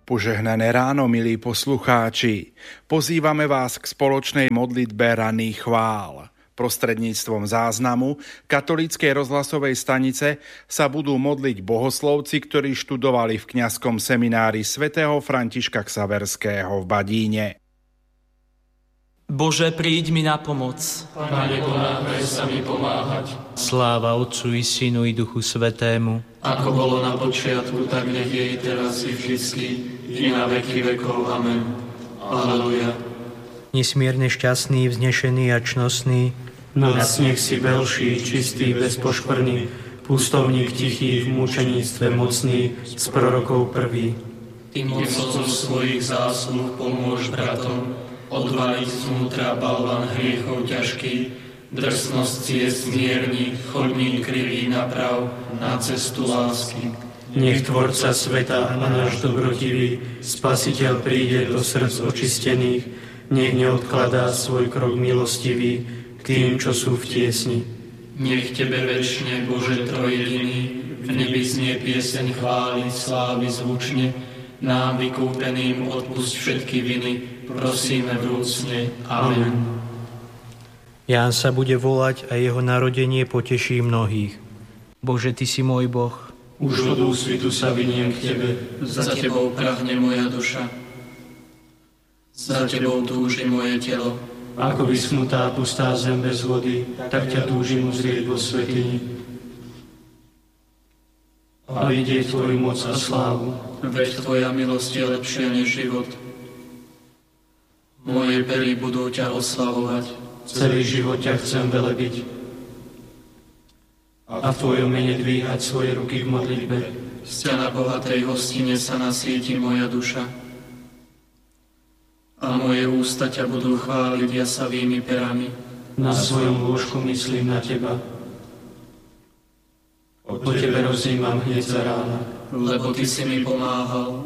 Požehnané ráno, milí poslucháči. Pozývame vás k spoločnej modlitbe ranných chvál. Prostredníctvom záznamu katolíckej rozhlasovej stanice sa budú modliť bohoslovci, ktorí študovali v kňazskom seminári svätého Františka Xaverského v Badíne. Bože, príď mi na pomoc. Pane, ponáhľaj sa mi pomáhať. Sláva Otcu i Synu i Duchu Svätému. Ako bolo na počiatku, tak nech je i teraz i vždycky, i na veky vekov. Amen. Aleluja. Nesmierne šťastný, vznešený a čnostný, Nás nech si veľší, čistý, bezpoškvrný, pustovník tichý, v mučeníctve mocný, z prorokov prvý. Ty mocou svojich zásluh pomôž bratom, odvaliť znútra balvan hriechov ťažký, drsnosť ciest zmierni, chodník krivý naprav na cestu lásky. Nech Tvorca sveta a náš dobrotivý, Spasiteľ príde do srdc očistených, nech neodkladá svoj krok milostivý k tým, čo sú v tiesni. Nech Tebe večne, Bože trojjediný, v nebi znie pieseň chvály, slávy zvučne, nám vykúpeným odpusť všetky viny, prosíme vrúcne. Amen. Ján sa bude volať a jeho narodenie poteší mnohých. Bože, Ty si môj Boh. Už od úsvitu sa viniem k Tebe, za Tebou prahne moja duša. Za Tebou túži moje telo. Ako vyschnutá pustá zem bez vody, tak ťa túžim uzrieť vo svätyni a vidieť Tvoju moc a slávu. Veď Tvoja milosť je lepšia než život. Moje pery budú ťa oslavovať. Celý život ťa chcem velebiť a v Tvojom mene dvíhať svoje ruky v modlitbe. Z ťa na bohatej hostine sa nasíti moja duša a moje ústa ťa budú chváliť jasavými perami. Na svojom lôžku myslím na Teba. O Tebe rozjímam hneď za rána, lebo Ty si mi pomáhal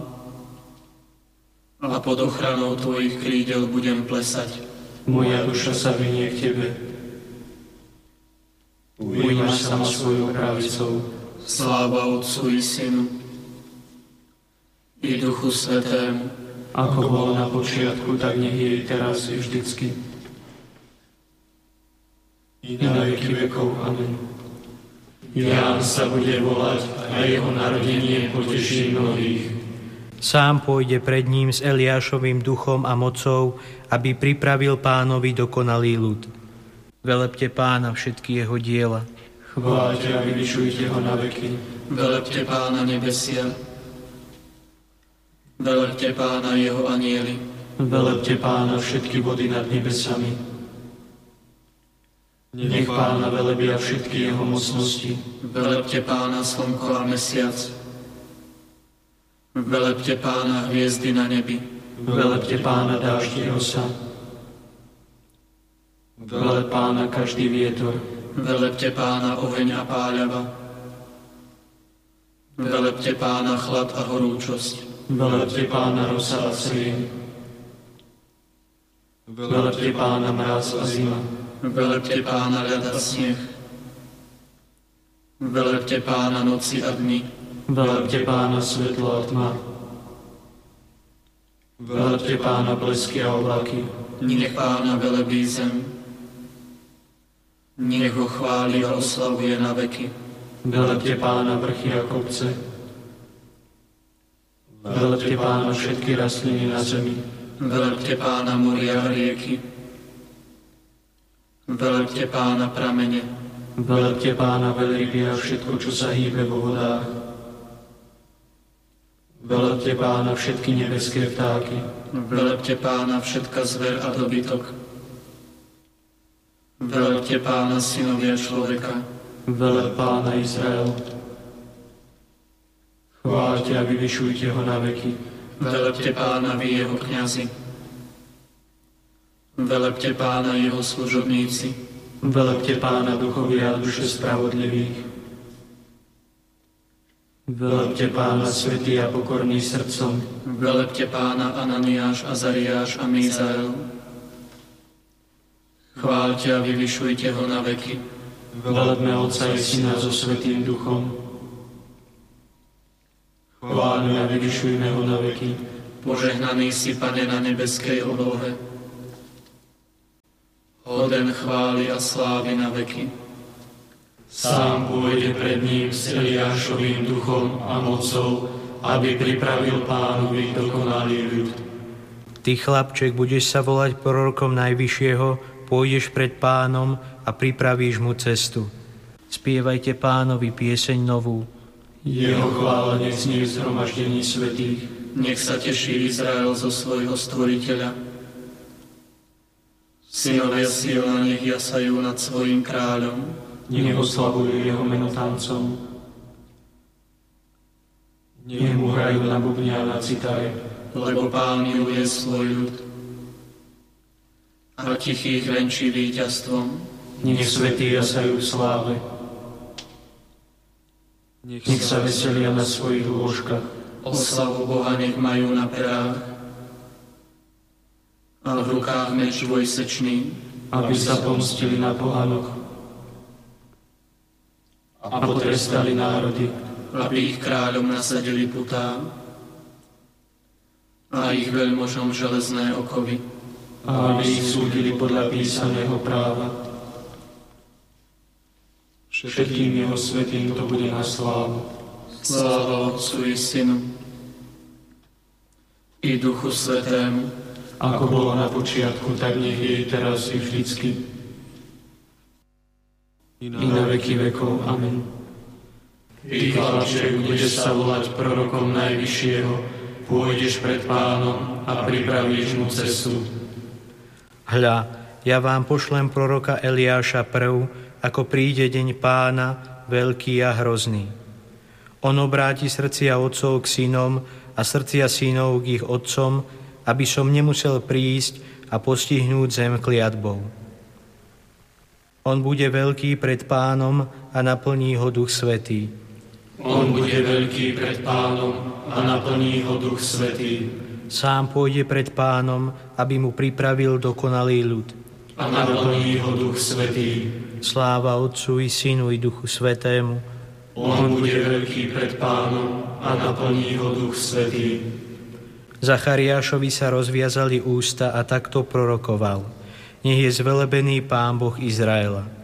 a pod ochranou Tvojich krídel budem plesať. Moja duša sa vinie k Tebe. Ujímaš sa ma svojou pravicou. Sláva Otcu i Synu i Duchu Svätému. Ako bolo na počiatku, tak nech je i teraz i vždycky. I na veky vekov. Amen. Ján sa bude volať a jeho narodenie poteší mnohých. Sám pôjde pred ním s Eliášovým duchom a mocou, aby pripravil Pánovi dokonalý ľud. Velepte Pána všetky jeho diela. Chváľte a vyvyšujte ho na veky. Velepte Pána nebesia. Velepte Pána jeho anjeli. Velepte Pána všetky vody nad nebesami. Nech Pána velebia všetky jeho mocnosti. Velepte Pána slnko a mesiac. Velepte Pána hviezdy na nebi. Velepte Pána dážď i rosa. Veleb Pána každý vietor. Velepte Pána oheň a páľava. Velepte Pána chlad a horúčosť. Velepte Pána rosa a srieň. Velepte Pána mráz a zima. Velepte Pána ľad a sneh. Velepte Pána noci a dni. Velepte Pána svetlo a tma. Velepte Pána blesky a oblaky. Nech Pána velebí zem. Nech ho chváli a oslavuje na veky. Velepte Pána vrchy a kopce. Velepte Pána všetky rastliny na zemi. Velepte Pána moria a rieky. Velepte Pána pramene. Velepte Pána veľryby a všetko, čo sa hýbe vo vodách. Velepte Pána všetky nebeské vtáky. Velepte Pána všetka zver a dobytok. Velepte Pána synovia človeka. Veleb Pána Izrael. Chváľte a vyvyšujte ho na veky. Velepte Pána vy jeho kňazi. Velepte Pána jeho služobníci. Velepte Pána duchovia a duše spravodlivých. Velepte Pána svätý a pokorný srdcom. Velepte Pána Ananiáš, Azariáš a Mízael. Chváľte a vyvyšujte ho na veky. Velepme Otca i Syna so Svätým Duchom. Chváľme a vyvyšujme ho na veky. Požehnaný si, Pane, na nebeskej oblohe. Hoden chvály a slávy na veky. Sám pôjde pred ním s Eliášovým duchom a mocou, aby pripravil Pánovi dokonalý ľud. Ty, chlapček, budeš sa volať prorokom Najvyššieho, pôjdeš pred Pánom a pripravíš mu cestu. Spievajte Pánovi pieseň novú. Jeho chvála nech znie v zhromaždení svätých. Nech sa teší Izrael zo svojho stvoriteľa. Synovia Siona nech jasajú nad svojím kráľom. Nech oslavujú jeho meno tancom. Nech mu hrajú na bubni a na citare, lebo Pán miluje svoj ľud. A tichých venčí víťazstvom. Nech svätí jasajú v sláve. Nech sa veselia na svojich lôžkach. Oslavu Boha nech majú na perách. A v rukách meč dvojsečný, aby sa pomstili na pohanoch. A potrestali národy, aby ich kráľom nasadili putá. A ich veľmožom železné okovy. A aby ich súdili podľa písaného práva. Všetkým jeho svätým to bude na slávu. Sláva Otcu i Synu i Duchu Svätému, ako bolo na počiatku, tak nech je i teraz i vždycky. I na veky vekov. Amen. Ty, chlapček, budeš sa volať prorokom Najvyššieho, pôjdeš pred Pánom a pripravíš mu cestu. Hľa, ja vám pošlem proroka Eliáša prv, ako príde deň Pána, veľký a hrozný. On obráti srdcia otcov k synom a srdcia synov k ich otcom, aby som nemusel prísť a postihnúť zem kliatbou. On bude veľký pred Pánom a naplní ho Duch Svätý. On bude veľký pred Pánom a naplní ho Duch Svätý. Sám pôjde pred Pánom, aby mu pripravil dokonalý ľud. A naplní ho Duch Svätý. Sláva Otcu i Synu i Duchu Svätému. On bude veľký pred Pánom a naplní ho Duch Svätý. Zachariášovi sa rozviazali ústa a takto prorokoval. Nech je zvelebený Pán Boh Izraela.